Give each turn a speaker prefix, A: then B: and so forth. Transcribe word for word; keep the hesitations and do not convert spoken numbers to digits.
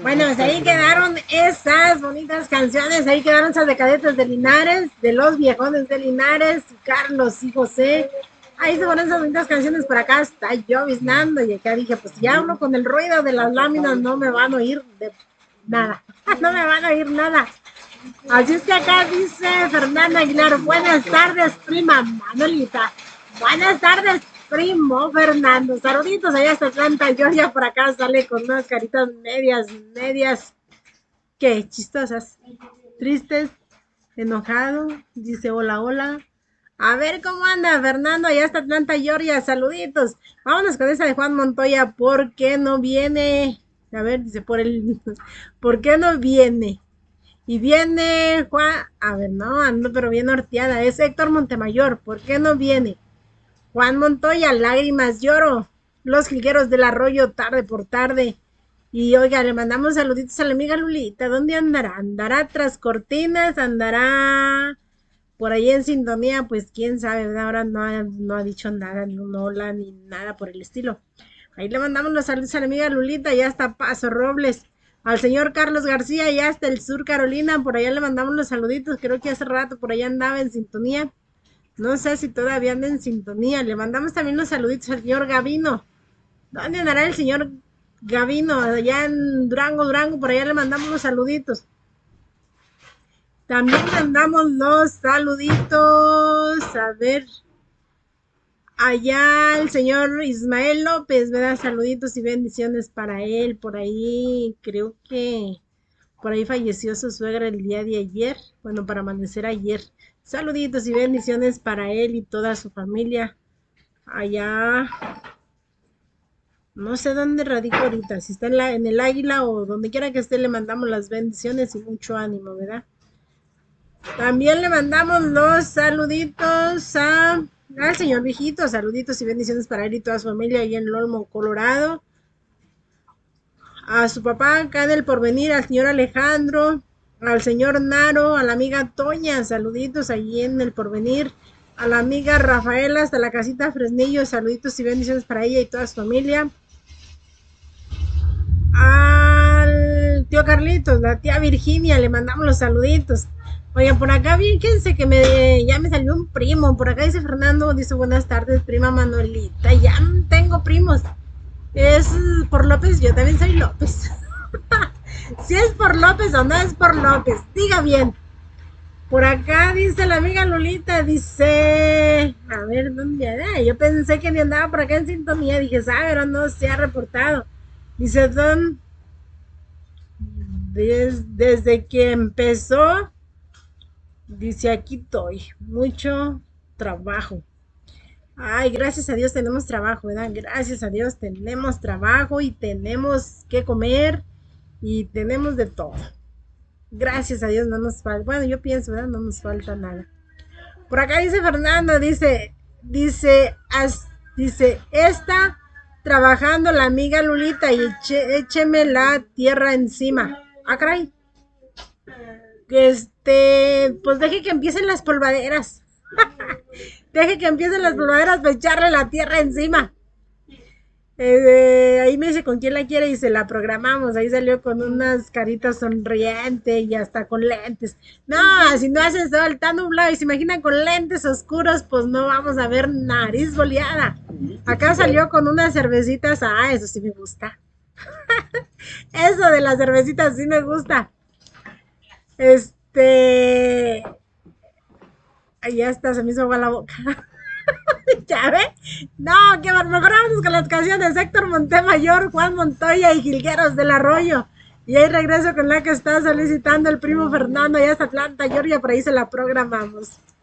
A: Bueno, pues ahí quedaron esas bonitas canciones, ahí quedaron esas de Cadetes de Linares, de los Viejones de Linares, Carlos y José. Ahí se ponen esas bonitas canciones, por acá está lloviznando y acá dije, pues ya hablo con el ruido de las láminas, no me van a oír de nada, no me van a oír nada. Así es que acá dice Fernanda Aguilar, buenas tardes, prima Manolita. Buenas tardes, primo Fernando. Saluditos allá hasta Atlanta, Georgia. Por acá sale con unas caritas medias, medias, ¿qué? Chistosas, tristes, enojado. Dice hola, hola. A ver cómo anda Fernando allá hasta Atlanta, Georgia. Saluditos. Vámonos con esa de Juan Montoya. ¿Por qué no viene? A ver, dice por el... ¿Por qué no viene? Y viene Juan, a ver, no, ando pero bien norteada, es Héctor Montemayor, ¿por qué no viene? Juan Montoya, lágrimas lloro, los jilgueros del arroyo, tarde por tarde. Y oiga, le mandamos saluditos a la amiga Lulita, ¿dónde andará? ¿Andará tras cortinas? ¿Andará por ahí en sintonía? Pues quién sabe, ¿verdad? Ahora no ha, no ha dicho nada, ni un hola, ni nada por el estilo. Ahí le mandamos los saludos a la amiga Lulita, ya está Paso Robles. Al señor Carlos García, ya hasta el sur Carolina, por allá le mandamos los saluditos, creo que hace rato por allá andaba en sintonía, no sé si todavía anda en sintonía, le mandamos también los saluditos al señor Gavino, ¿dónde andará el señor Gavino? Allá en Durango, Durango, por allá le mandamos los saluditos, también mandamos los saluditos, a ver, allá el señor Ismael López, ¿verdad? Saluditos y bendiciones para él, por ahí creo que por ahí falleció su suegra el día de ayer, bueno, para amanecer ayer. Saluditos y bendiciones para él y toda su familia allá, no sé dónde radica ahorita, si está en, la, en el Águila o donde quiera que esté, le mandamos las bendiciones y mucho ánimo, ¿verdad? También le mandamos los saluditos a... al señor viejito, saluditos y bendiciones para él y toda su familia ahí en Lolmo, Colorado. A su papá acá en el Porvenir, al señor Alejandro, al señor Naro, a la amiga Toña, saluditos allí en el Porvenir. A la amiga Rafaela hasta la casita Fresnillo, saluditos y bendiciones para ella y toda su familia. Al tío Carlitos, la tía Virginia, le mandamos los saluditos. Oigan, por acá fíjense que me, ya me salió un primo. Por acá dice Fernando, dice buenas tardes, prima Manuelita. Ya tengo primos. Es por López, yo también soy López. Si es por López o no es por López, diga bien. Por acá dice la amiga Lulita, dice, a ver, ¿dónde era? Yo pensé que ni andaba por acá en sintonía. Dije, sabe, pero no se ha reportado. Dice, don, des, desde que empezó, dice, aquí estoy, mucho trabajo. Ay, gracias a Dios tenemos trabajo, ¿verdad? Gracias a Dios tenemos trabajo y tenemos que comer y tenemos de todo. Gracias a Dios no nos falta, bueno, yo pienso, ¿verdad? No nos falta nada. Por acá dice Fernando, dice, dice, as, dice, está trabajando la amiga Lulita y eche, écheme la tierra encima. Ah, caray. Este, pues deje que empiecen las polvaderas. Deje que empiecen las polvaderas para echarle la tierra encima. Eh, ahí me dice con quién la quiere y se la programamos. Ahí salió con unas caritas sonrientes y hasta con lentes. No, si no hace sol, está nublado y se imaginan con lentes oscuros, pues no vamos a ver nariz boleada. Acá salió con unas cervecitas. Ah, eso sí me gusta. Eso de las cervecitas sí me gusta. Este... Ahí ya está, se me hizo agua la boca. ¿Ya ve? No, que mejor vamos con las canciones de Héctor Montemayor, Juan Montoya y Jilgueros del Arroyo. Y ahí regreso con la que está solicitando el primo Fernando, allá hasta Atlanta, Georgia, por ahí se la programamos.